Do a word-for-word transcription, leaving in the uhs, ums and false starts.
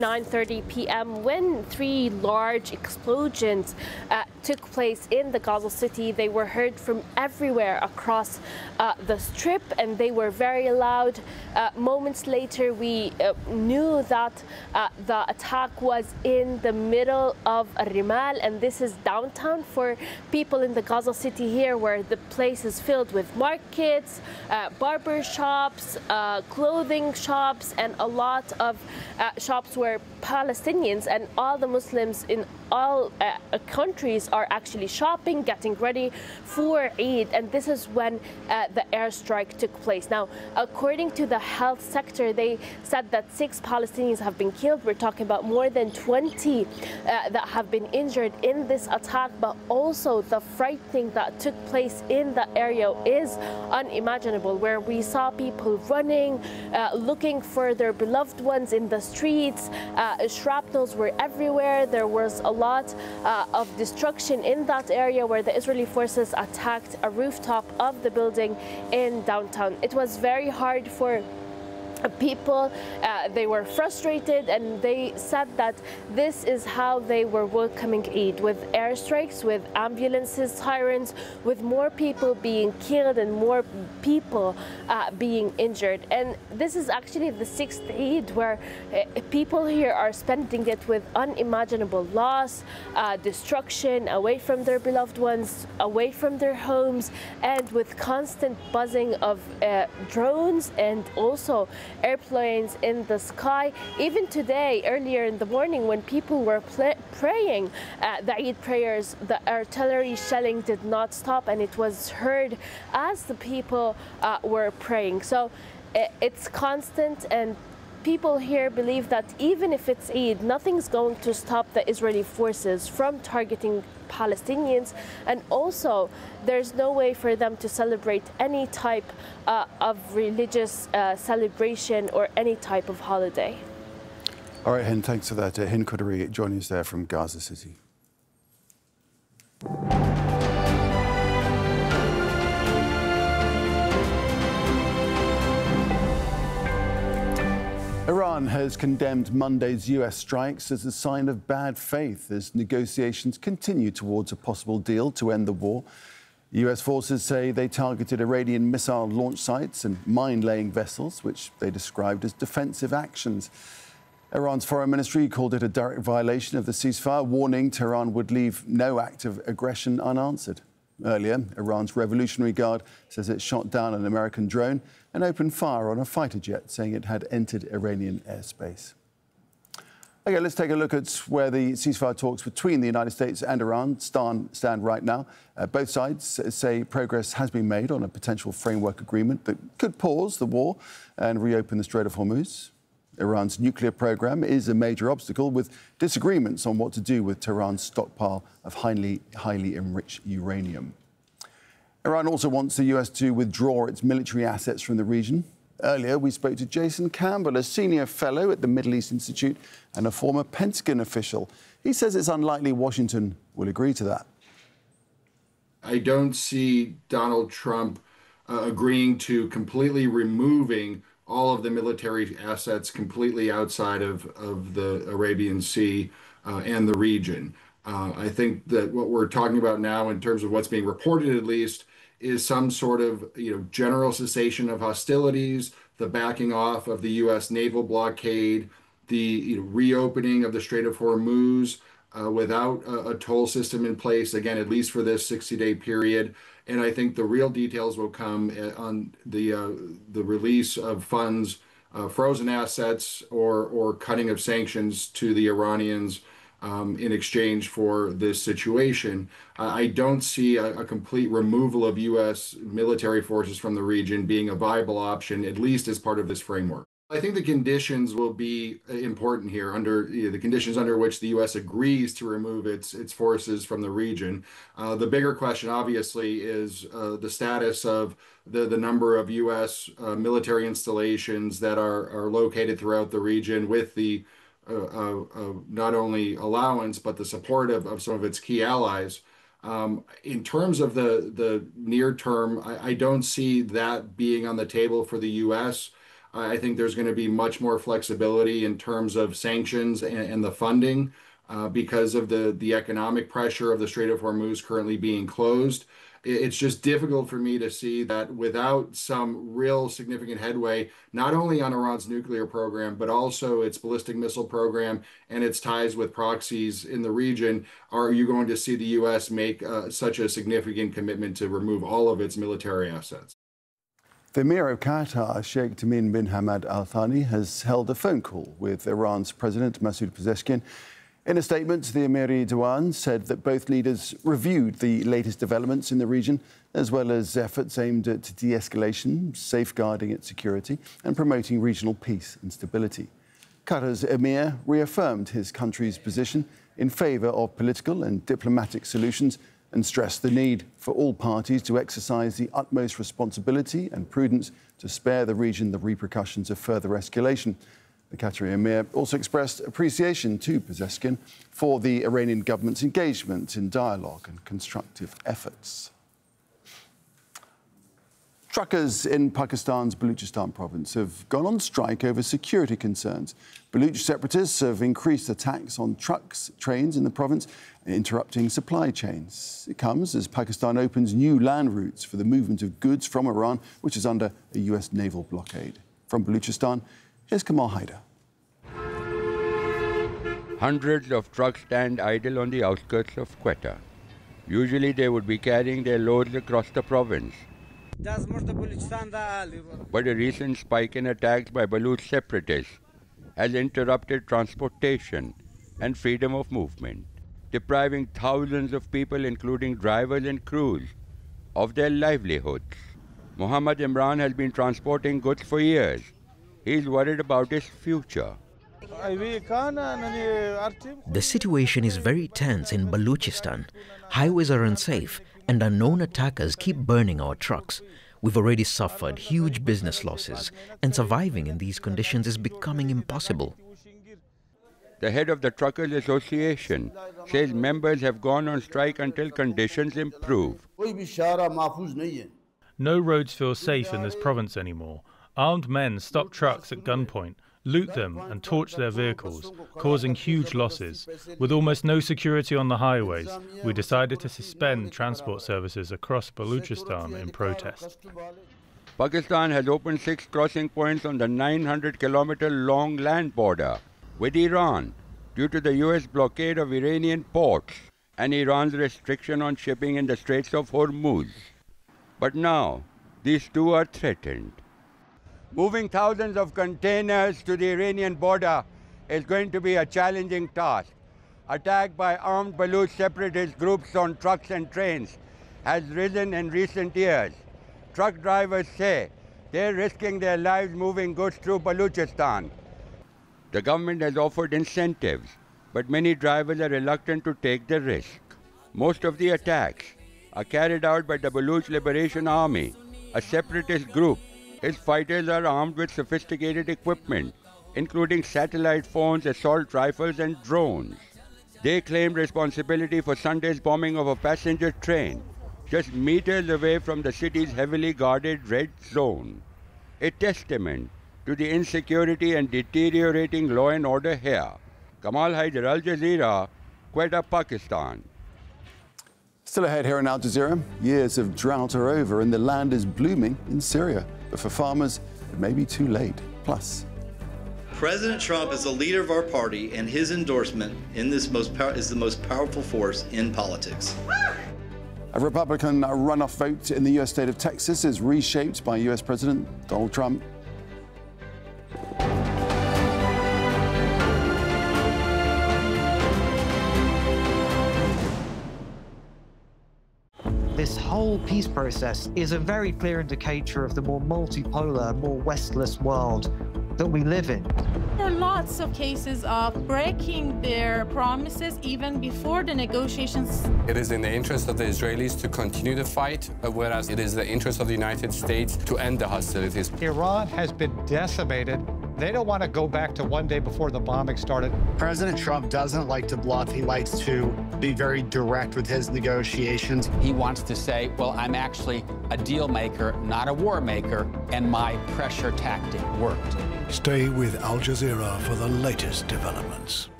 nine thirty p m when three large explosions uh, took place in the Gaza City. They were heard from everywhere across uh, the strip, and they were very loud. Uh, moments later, we uh, knew that uh, the attack was in the middle of Rimal, and this is downtown for people in the Gaza City here, where the place is filled with markets, uh, barber shops, uh, clothing shops, and a lot of uh, shops where Palestinians and all the Muslims in all uh, countries are actually shopping, getting ready for Eid, and this is when uh, the airstrike took place. Now, according to the health sector, they said that six Palestinians have been killed. We're talking about more than twenty uh, that have been injured in this attack, but also the frightening that took place in the area is unimaginable, where we saw people running, uh, looking for their beloved ones in the streets. Uh, shrapnels were everywhere. There was a lot uh, of destruction in that area where the Israeli forces attacked a rooftop of the building in downtown. It was very hard for people. Uh, they were frustrated, and they said that this is how they were welcoming Eid, with airstrikes, with ambulances, sirens, with more people being killed and more people uh, being injured. And this is actually the sixth Eid where uh, people here are spending it with unimaginable loss, uh, destruction, away from their beloved ones, away from their homes, and with constant buzzing of uh, drones and also airplanes in the sky. Even today, earlier in the morning, when people were praying uh, the Eid prayers, the artillery shelling did not stop, and it was heard as the people uh, were praying. So uh, it's constant, and people here believe that even if it's Eid, nothing's going to stop the Israeli forces from targeting Palestinians, and also there's no way for them to celebrate any type uh, of religious uh, celebration or any type of holiday. All right, Hind, thanks for that. Uh, Hind Qudri joining us there from Gaza City. Iran has condemned Monday's U S strikes as a sign of bad faith as negotiations continue towards a possible deal to end the war. U S forces say they targeted Iranian missile launch sites and mine-laying vessels, which they described as defensive actions. Iran's foreign ministry called it a direct violation of the ceasefire, warning Tehran would leave no act of aggression unanswered. Earlier, Iran's Revolutionary Guard says it shot down an American drone and opened fire on a fighter jet, saying it had entered Iranian airspace. OK, let's take a look at where the ceasefire talks between the United States and Iran stand, stand right now. Uh, both sides say progress has been made on a potential framework agreement that could pause the war and reopen the Strait of Hormuz. Iran's nuclear program is a major obstacle, with disagreements on what to do with Tehran's stockpile of highly, highly enriched uranium. Iran also wants the U S to withdraw its military assets from the region. Earlier, we spoke to Jason Campbell, a senior fellow at the Middle East Institute and a former Pentagon official. He says it's unlikely Washington will agree to that. I don't see Donald Trump uh, agreeing to completely removing all of the military assets completely outside of, of the Arabian Sea uh, and the region. Uh, I think that what we're talking about now, in terms of what's being reported at least, is some sort of you know general cessation of hostilities, the backing off of the U S naval blockade, the you know, reopening of the Strait of Hormuz uh, without a, a toll system in place, again, at least for this sixty-day period. And I think the real details will come on the uh, the release of funds, uh, frozen assets, or or cutting of sanctions to the Iranians um, in exchange for this situation. Uh, I don't see a, a complete removal of U S military forces from the region being a viable option, at least as part of this framework. I think the conditions will be important here, under you know, the conditions under which the U S agrees to remove its its forces from the region. Uh, the bigger question, obviously, is uh, the status of the, the number of U S uh, military installations that are, are located throughout the region, with the uh, uh, uh, not only allowance, but the support of, of some of its key allies. Um, in terms of the, the near term, I, I don't see that being on the table for the U S I think there's going to be much more flexibility in terms of sanctions and, and the funding uh, because of the, the economic pressure of the Strait of Hormuz currently being closed. It's just difficult for me to see that without some real significant headway, not only on Iran's nuclear program, but also its ballistic missile program and its ties with proxies in the region, are you going to see the U S make uh, such a significant commitment to remove all of its military assets? The Emir of Qatar, Sheikh Tamim bin Hamad Al Thani, has held a phone call with Iran's President Masoud Pezeshkian. In a statement, the Emiri Diwan said that both leaders reviewed the latest developments in the region, as well as efforts aimed at de-escalation, safeguarding its security, and promoting regional peace and stability. Qatar's Emir reaffirmed his country's position in favour of political and diplomatic solutions and stressed the need for all parties to exercise the utmost responsibility and prudence to spare the region the repercussions of further escalation. The Qatari Emir also expressed appreciation to Pezeshkian for the Iranian government's engagement in dialogue and constructive efforts. Truckers in Pakistan's Balochistan province have gone on strike over security concerns. Baloch separatists have increased attacks on trucks, trains in the province, interrupting supply chains. It comes as Pakistan opens new land routes for the movement of goods from Iran, which is under a U S naval blockade. From Balochistan, here's Kamal Haider. Hundreds of trucks stand idle on the outskirts of Quetta. Usually they would be carrying their loads across the province. But a recent spike in attacks by Baloch separatists has interrupted transportation and freedom of movement, depriving thousands of people, including drivers and crews, of their livelihoods. Muhammad Imran has been transporting goods for years. He's worried about his future. The situation is very tense in Balochistan. Highways are unsafe and unknown attackers keep burning our trucks. We've already suffered huge business losses, and surviving in these conditions is becoming impossible. The head of the Truckers Association says members have gone on strike until conditions improve. No roads feel safe in this province anymore. Armed men stop trucks at gunpoint, loot them and torch their vehicles, causing huge losses. With almost no security on the highways, we decided to suspend transport services across Balochistan in protest. Pakistan has opened six crossing points on the nine hundred kilometer long land border with Iran due to the U S blockade of Iranian ports and Iran's restriction on shipping in the Straits of Hormuz. But now, these two are threatened. Moving thousands of containers to the Iranian border is going to be a challenging task. Attack by armed Baloch separatist groups on trucks and trains has risen in recent years. Truck drivers say they're risking their lives moving goods through Balochistan. The government has offered incentives, but many drivers are reluctant to take the risk. Most of the attacks are carried out by the Baloch Liberation Army, a separatist group. Its fighters are armed with sophisticated equipment, including satellite phones, assault rifles, and drones. They claimed responsibility for Sunday's bombing of a passenger train, just meters away from the city's heavily guarded red zone. A testament to the insecurity and deteriorating law and order here. Kamal Haider, Al Jazeera, Quetta, Pakistan. Still ahead here in Al Jazeera, years of drought are over and the land is blooming in Syria. But for farmers, it may be too late. Plus, President Trump is the leader of our party, and his endorsement in this most pow- is the most powerful force in politics. A Republican runoff vote in the U S state of Texas is reshaped by U S President Donald Trump. This whole peace process is a very clear indicator of the more multipolar, more westless world that we live in. There are lots of cases of breaking their promises even before the negotiations. It is in the interest of the Israelis to continue the fight, whereas it is the interest of the United States to end the hostilities. Iran has been decimated They don't want to go back to one day before the bombing started. President Trump doesn't like to bluff. He likes to be very direct with his negotiations. He wants to say, well, I'm actually a deal maker, not a war maker, and my pressure tactic worked. Stay with Al Jazeera for the latest developments.